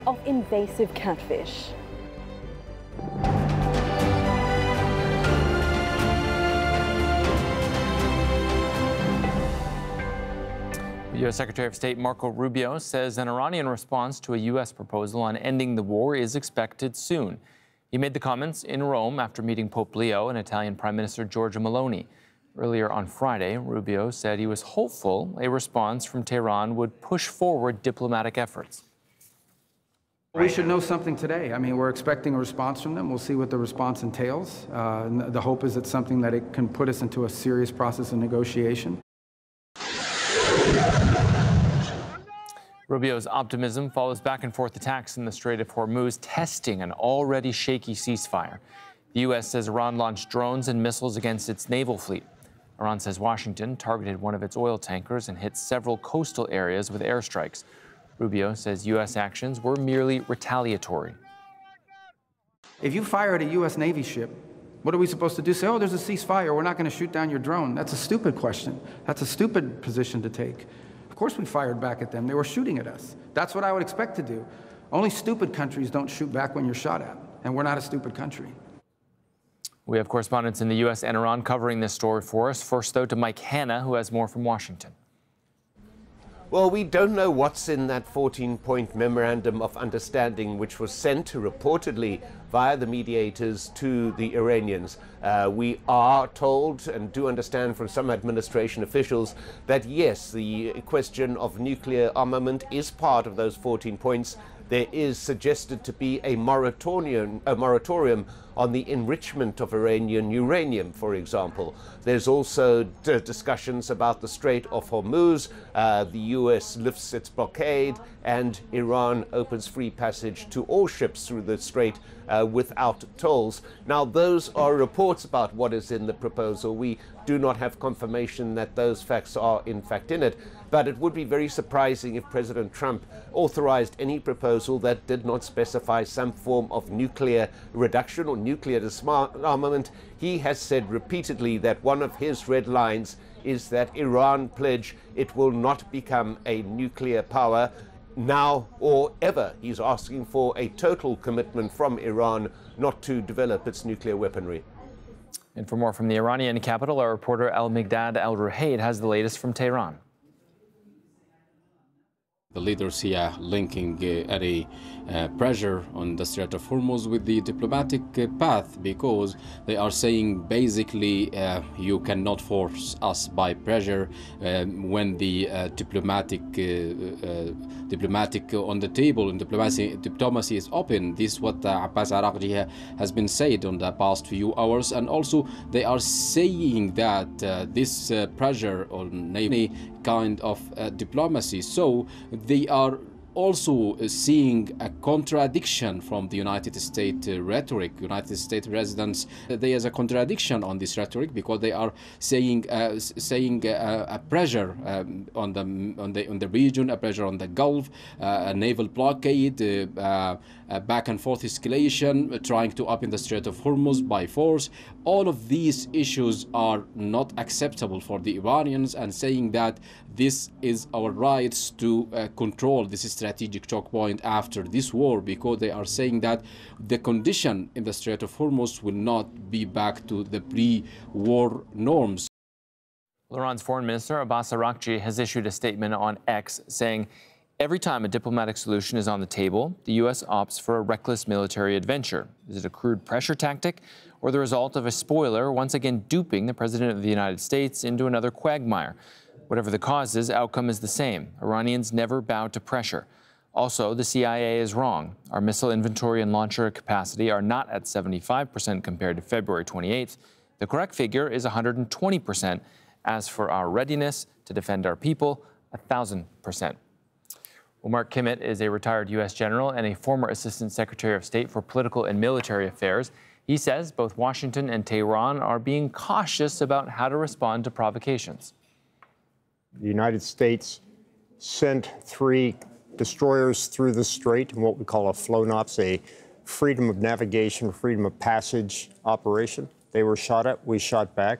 of invasive catfish. U.S. Secretary of State Marco Rubio says an Iranian response to a U.S. proposal on ending the war is expected soon. He made the comments in Rome after meeting Pope Leo and Italian Prime Minister Giorgia Meloni. Earlier on Friday, Rubio said he was hopeful a response from Tehran would push forward diplomatic efforts. We should know something today. I mean, we're expecting a response from them. We'll see what the response entails. The hope is it's something that it can put us into a serious process of negotiation. Rubio's optimism follows back and forth attacks in the Strait of Hormuz, testing an already shaky ceasefire. The U.S. says Iran launched drones and missiles against its naval fleet. Iran says Washington targeted one of its oil tankers and hit several coastal areas with airstrikes. Rubio says U.S. actions were merely retaliatory. If you fire at a U.S. Navy ship, what are we supposed to do? Say, oh, there's a ceasefire, we're not going to shoot down your drone. That's a stupid question. That's a stupid position to take. Of course we fired back at them. They were shooting at us. That's what I would expect to do. Only stupid countries don't shoot back when you're shot at, and we're not a stupid country. We have correspondents in the U.S. and Iran covering this story for us. First, though, to Mike Hanna, who has more from Washington. Well, we don't know what's in that 14-point memorandum of understanding, which was sent reportedly via the mediators to the Iranians. We are told and do understand from some administration officials that, yes, the question of nuclear armament is part of those 14 points. There is suggested to be a moratorium on the enrichment of Iranian uranium, for example. There's also discussions about the Strait of Hormuz. The U.S. lifts its blockade, and Iran opens free passage to all ships through the strait without tolls. Now, those are reports about what is in the proposal. We do not have confirmation that those facts are in fact in it, but it would be very surprising if President Trump authorized any proposal that did not specify some form of nuclear reduction or nuclear disarmament. He has said repeatedly that one of his red lines is that Iran pledge it will not become a nuclear power now or ever. He's asking for a total commitment from Iran not to develop its nuclear weaponry. And for more from the Iranian capital, our reporter Al-Migdad Al-Ruhaid has the latest from Tehran. The leaders here linking any pressure on the Strait of Hormuz with the diplomatic path, because they are saying basically you cannot force us by pressure when the diplomatic on the table and diplomacy is open. This is what Abbas Araghchi has been said on the past few hours, and also they are saying that this pressure on any kind of diplomacy. So they are also seeing a contradiction from the United States rhetoric. United States residents, there is a contradiction on this rhetoric, because they are saying a pressure on the region, a pressure on the Gulf, a naval blockade, back and forth escalation, trying to open the Strait of Hormuz by force. All of these issues are not acceptable for the Iranians, and saying that this is our rights to control this strategic choke point after this war, because they are saying that the condition in the Strait of Hormuz will not be back to the pre-war norms. Iran's Foreign Minister Abbas Araghchi has issued a statement on X saying, every time a diplomatic solution is on the table, the U.S. opts for a reckless military adventure. Is it a crude pressure tactic, or the result of a spoiler once again duping the President of the United States into another quagmire? Whatever the cause is, outcome is the same. Iranians never bow to pressure. Also, the CIA is wrong. Our missile inventory and launcher capacity are not at 75% compared to February 28th. The correct figure is 120%. As for our readiness to defend our people, 1,000%. Well, Mark Kimmitt is a retired U.S. general and a former Assistant Secretary of State for Political and Military Affairs. He says both Washington and Tehran are being cautious about how to respond to provocations. The United States sent 3 destroyers through the strait in what we call a FLONOPS, a freedom of navigation, freedom of passage operation. They were shot at, we shot back.